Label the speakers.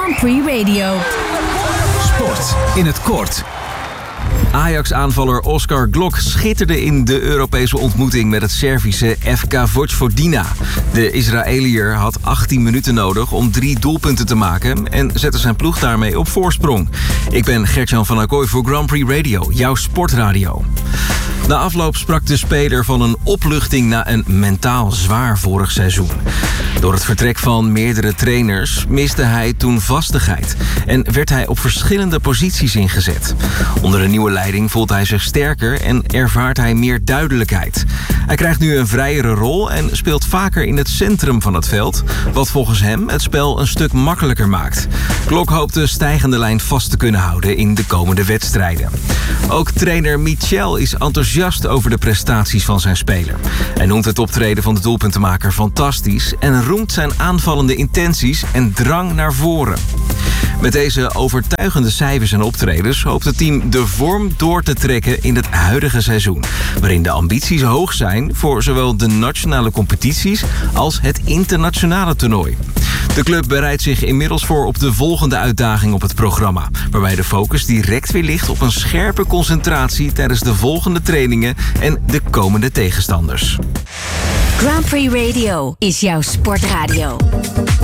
Speaker 1: Grand Prix Radio.
Speaker 2: Sport in het kort. Ajax-aanvaller Oskar Glock schitterde in de Europese ontmoeting met het Servische FK Vojvodina. De Israëliër had 18 minuten nodig om 3 doelpunten te maken en zette zijn ploeg daarmee op voorsprong. Ik ben Gert-Jan van Acquoy voor Grand Prix Radio, jouw sportradio. Na afloop sprak de speler van een opluchting na een mentaal zwaar vorig seizoen. Door het vertrek van meerdere trainers miste hij toen vastigheid en werd hij op verschillende posities ingezet. Onder een nieuwe leiding voelt hij zich sterker en ervaart hij meer duidelijkheid. Hij krijgt nu een vrijere rol en speelt vaker in het centrum van het veld, wat volgens hem het spel een stuk makkelijker maakt. Klok hoopt de stijgende lijn vast te kunnen houden in de komende wedstrijden. Ook trainer Michel is enthousiast over de prestaties van zijn speler. Hij noemt het optreden van de doelpuntenmaker fantastisch en roemt zijn aanvallende intenties en drang naar voren. Met deze overtuigende cijfers en optredens hoopt het team de vorm door te trekken in het huidige seizoen, waarin de ambities hoog zijn voor zowel de nationale competities als het internationale toernooi. De club bereidt zich inmiddels voor op de volgende uitdaging op het programma, waarbij de focus direct weer ligt op een scherpe concentratie tijdens de volgende trainingen en de komende tegenstanders.
Speaker 1: Grand Prix Radio is jouw sportradio.